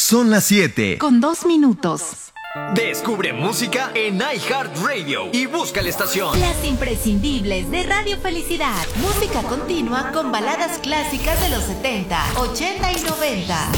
Son las 7. Con 2 minutos. Descubre música en iHeartRadio y busca la estación. Las imprescindibles de Radio Felicidad. Música continua con baladas clásicas de los 70, 80 y 90.